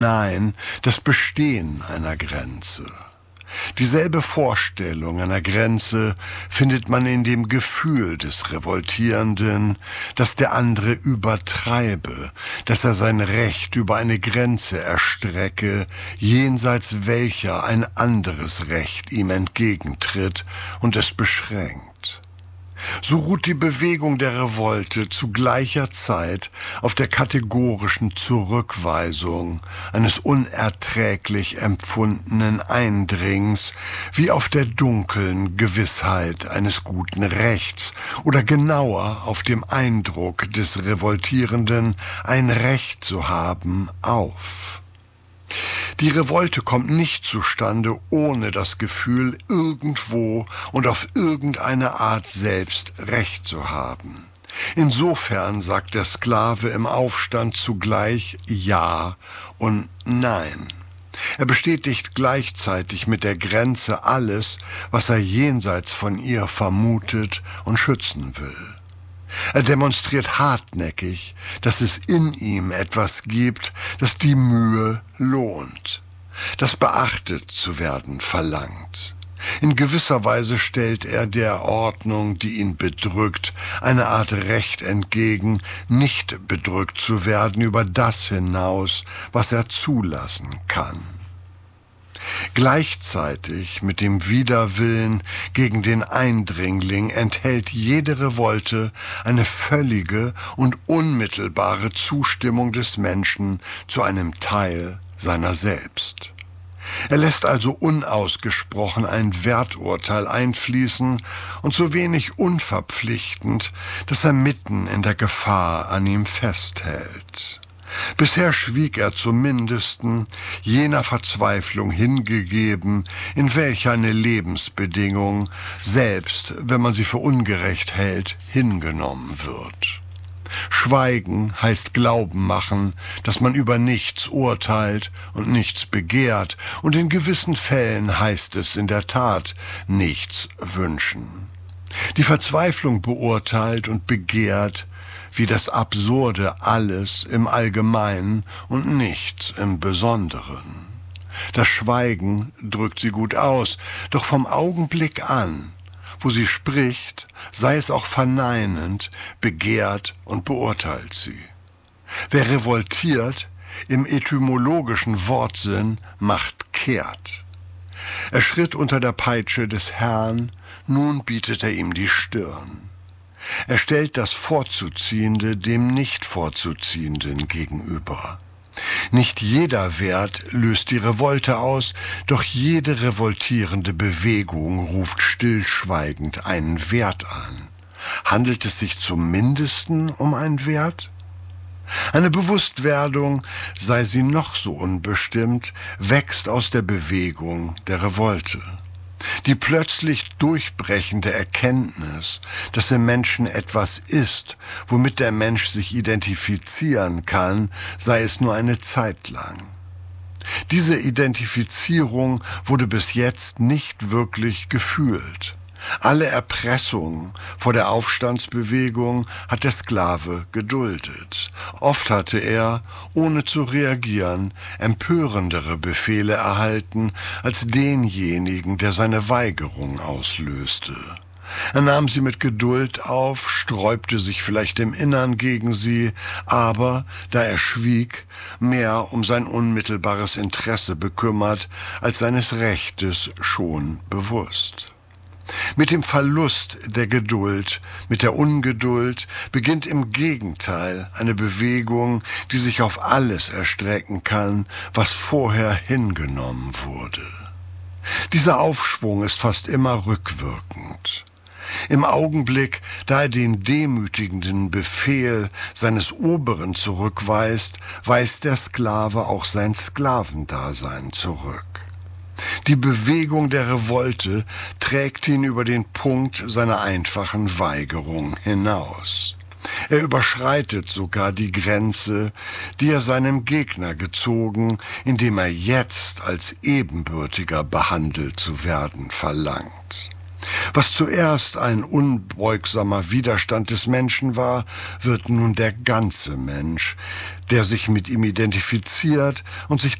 Nein, das Bestehen einer Grenze. Dieselbe Vorstellung einer Grenze findet man in dem Gefühl des Revoltierenden, dass der andere übertreibe, dass er sein Recht über eine Grenze erstrecke, jenseits welcher ein anderes Recht ihm entgegentritt und es beschränkt. So ruht die Bewegung der Revolte zu gleicher Zeit auf der kategorischen Zurückweisung eines unerträglich empfundenen Eindringens wie auf der dunklen Gewissheit eines guten Rechts oder genauer auf dem Eindruck des Revoltierenden, ein Recht zu haben, auf. Die Revolte kommt nicht zustande ohne das Gefühl, irgendwo und auf irgendeine Art selbst Recht zu haben. Insofern sagt der Sklave im Aufstand zugleich Ja und Nein. Er bestätigt gleichzeitig mit der Grenze alles, was er jenseits von ihr vermutet und schützen will. Er demonstriert hartnäckig, dass es in ihm etwas gibt, das die Mühe lohnt, das beachtet zu werden verlangt. In gewisser Weise stellt er der Ordnung, die ihn bedrückt, eine Art Recht entgegen, nicht bedrückt zu werden über das hinaus, was er zulassen kann. Gleichzeitig mit dem Widerwillen gegen den Eindringling enthält jede Revolte eine völlige und unmittelbare Zustimmung des Menschen zu einem Teil seiner selbst. Er lässt also unausgesprochen ein Werturteil einfließen und so wenig unverpflichtend, dass er mitten in der Gefahr an ihm festhält. Bisher schwieg er zum Mindesten jener Verzweiflung hingegeben, in welcher eine Lebensbedingung, selbst wenn man sie für ungerecht hält, hingenommen wird. Schweigen heißt Glauben machen, dass man über nichts urteilt und nichts begehrt, und in gewissen Fällen heißt es in der Tat nichts wünschen. Die Verzweiflung beurteilt und begehrt, wie das Absurde alles im Allgemeinen und nichts im Besonderen. Das Schweigen drückt sie gut aus, doch vom Augenblick an, wo sie spricht, sei es auch verneinend, begehrt und beurteilt sie. Wer revoltiert, im etymologischen Wortsinn, macht kehrt. Er schritt unter der Peitsche des Herrn, nun bietet er ihm die Stirn. Er stellt das Vorzuziehende dem Nicht-Vorzuziehenden gegenüber. Nicht jeder Wert löst die Revolte aus, doch jede revoltierende Bewegung ruft stillschweigend einen Wert an. Handelt es sich zum Mindesten um einen Wert? Eine Bewusstwerdung, sei sie noch so unbestimmt, wächst aus der Bewegung der Revolte. Die plötzlich durchbrechende Erkenntnis, dass im Menschen etwas ist, womit der Mensch sich identifizieren kann, sei es nur eine Zeit lang. Diese Identifizierung wurde bis jetzt nicht wirklich gefühlt. Alle Erpressung vor der Aufstandsbewegung hat der Sklave geduldet. Oft hatte er, ohne zu reagieren, empörendere Befehle erhalten als denjenigen, der seine Weigerung auslöste. Er nahm sie mit Geduld auf, sträubte sich vielleicht im Innern gegen sie, aber, da er schwieg, mehr um sein unmittelbares Interesse bekümmert, als seines Rechtes schon bewusst. Mit dem Verlust der Geduld, mit der Ungeduld beginnt im Gegenteil eine Bewegung, die sich auf alles erstrecken kann, was vorher hingenommen wurde. Dieser Aufschwung ist fast immer rückwirkend. Im Augenblick, da er den demütigenden Befehl seines Oberen zurückweist, weist der Sklave auch sein Sklavendasein zurück. Die Bewegung der Revolte trägt ihn über den Punkt seiner einfachen Weigerung hinaus. Er überschreitet sogar die Grenze, die er seinem Gegner gezogen, indem er jetzt als Ebenbürtiger behandelt zu werden verlangt. Was zuerst ein unbeugsamer Widerstand des Menschen war, wird nun der ganze Mensch, der sich mit ihm identifiziert und sich